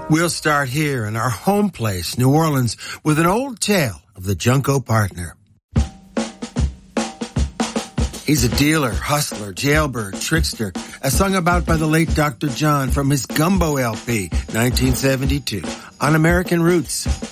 We'll start here in our home place, New Orleans, with an old tale of the Junko partner. He's a dealer, hustler, jailbird, trickster, as sung about by the late Dr. John from his Gumbo LP, 1972, on American Roots.